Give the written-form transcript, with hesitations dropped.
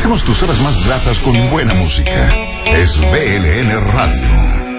Hacemos tus horas más gratas con buena música. Es BLN Radio.